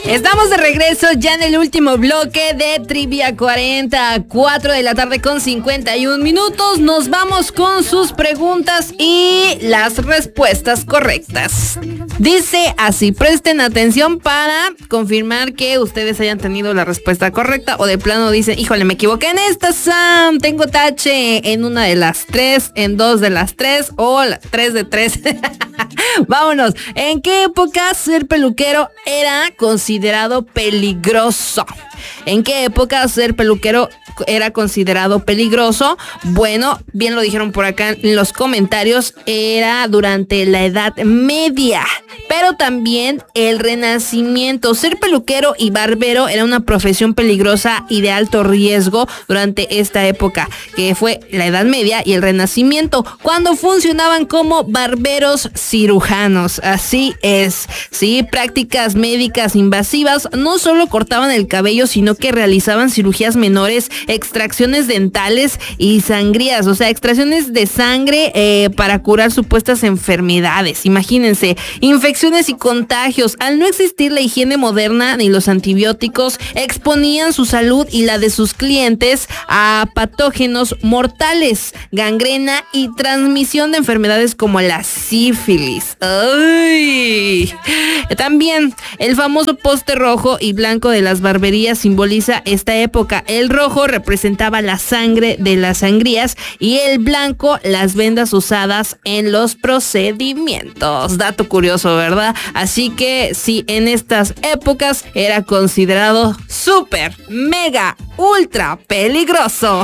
Estamos de regreso ya en el último bloque de Trivia 40, 4 de la tarde con 51 minutos. Nos vamos con sus preguntas y las respuestas correctas. Dice así, presten atención para confirmar que ustedes hayan tenido la respuesta correcta o de plano dicen, híjole, me equivoqué en esta, Sam, tengo tache en una de las tres, en dos de las tres o la 3 de 3. Vámonos. ¿En qué época ser peluquero era considerado peligroso? ¿En qué época ser peluquero era considerado peligroso? Bueno, bien lo dijeron por acá en los comentarios, era durante la Edad Media, pero también el Renacimiento. Ser peluquero y barbero era una profesión peligrosa y de alto riesgo durante esta época, que fue la Edad Media y el Renacimiento, cuando funcionaban como barberos cirujanos. Así es, sí, prácticas médicas invasivas. No solo cortaban el cabello, sino que realizaban cirugías menores, extracciones dentales y sangrías, o sea, extracciones de sangre para curar supuestas enfermedades. Imagínense, infecciones y contagios. Al no existir la higiene moderna ni los antibióticos, exponían su salud y la de sus clientes a patógenos mortales, gangrena y transmisión de enfermedades como la sífilis. ¡Ay! También el famoso poste rojo y blanco de las barberías simboliza esta época. El rojo representaba la sangre de las sangrías y el blanco las vendas usadas en los procedimientos. Dato curioso, ¿verdad? Así que sí, en estas épocas era considerado súper, mega, ultra peligroso.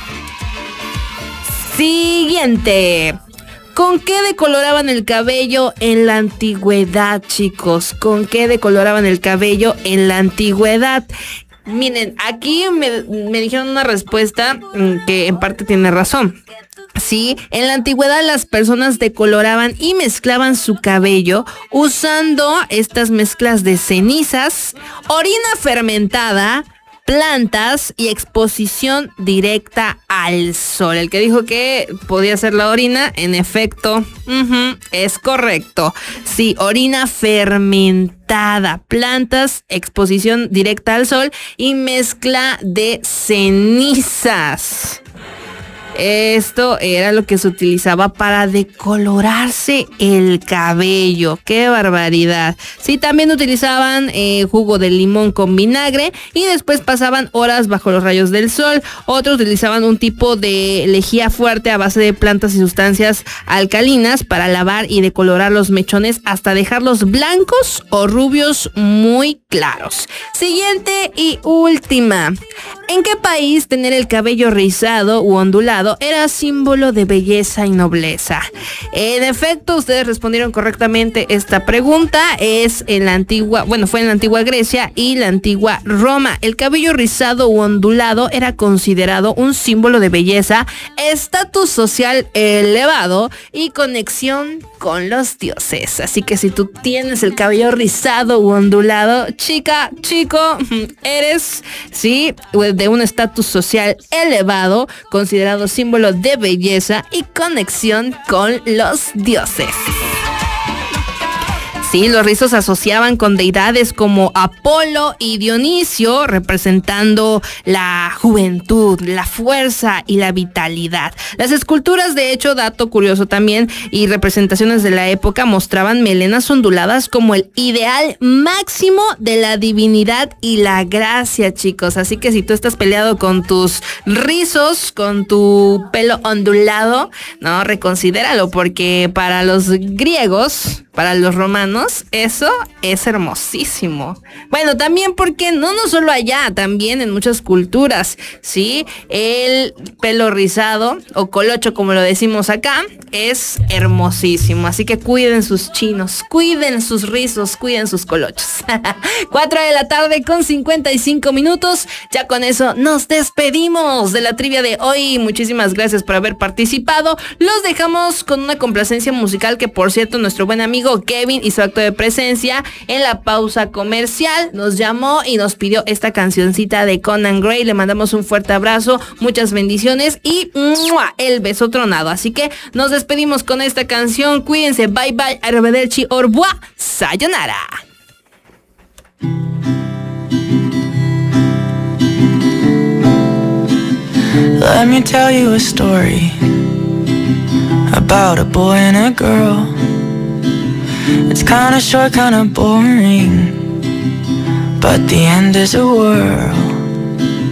Siguiente. ¿Con qué decoloraban el cabello en la antigüedad, chicos? ¿Con qué decoloraban el cabello en la antigüedad? Miren, aquí me dijeron una respuesta que en parte tiene razón. Sí, en la antigüedad las personas decoloraban y mezclaban su cabello usando estas mezclas de cenizas, orina fermentada, plantas y exposición directa al sol. El que dijo que podía ser la orina, en efecto, es correcto. Sí, orina fermentada, plantas, exposición directa al sol y mezcla de cenizas. Esto era lo que se utilizaba para decolorarse el cabello. ¡Qué barbaridad! Sí, también utilizaban jugo de limón con vinagre y después pasaban horas bajo los rayos del sol. Otros utilizaban un tipo de lejía fuerte a base de plantas y sustancias alcalinas para lavar y decolorar los mechones hasta dejarlos blancos o rubios muy claros. Siguiente y última. ¿En qué país tener el cabello rizado u ondulado era símbolo de belleza y nobleza? En efecto, ustedes respondieron correctamente esta pregunta. Fue en la antigua Grecia y la antigua Roma. El cabello rizado u ondulado era considerado un símbolo de belleza, estatus social elevado y conexión con los dioses. Así que si tú tienes el cabello rizado u ondulado, chica, chico, eres, sí, de un estatus social elevado, considerado símbolo de belleza y conexión con los dioses. Sí, los rizos se asociaban con deidades como Apolo y Dionisio, representando la juventud, la fuerza y la vitalidad. Las esculturas, de hecho, dato curioso también, y representaciones de la época mostraban melenas onduladas como el ideal máximo de la divinidad y la gracia, chicos. Así que si tú estás peleado con tus rizos, con tu pelo ondulado, no, reconsidéralo, porque para los griegos, para los romanos, eso es hermosísimo. Bueno, también porque no solo allá, también en muchas culturas, ¿sí? El pelo rizado o colocho, como lo decimos acá, es hermosísimo. Así que cuiden sus chinos, cuiden sus rizos, cuiden sus colochos. 4 de la tarde con 55 minutos. Ya con eso nos despedimos de la trivia de hoy. Muchísimas gracias por haber participado. Los dejamos con una complacencia musical que, por cierto, nuestro buen amigo Kevin hizo acto de presencia en la pausa comercial. Nos llamó y nos pidió esta cancioncita de Conan Gray. Le mandamos un fuerte abrazo, muchas bendiciones y ¡mua!, el beso tronado. Así que nos despedimos con esta canción. Cuídense, bye bye, arrivederci, au revoir, sayonara. Let me tell you a story about a boy and a girl. It's kinda short, kinda boring, but the end is a whirl.